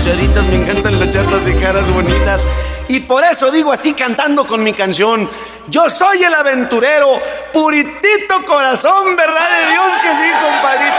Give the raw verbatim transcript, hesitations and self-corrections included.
bronceaditas, me encantan las chatas de caras bonitas. Y por eso digo así cantando con mi canción: yo soy el aventurero, puritito corazón, ¿verdad de Dios que sí, compadrito?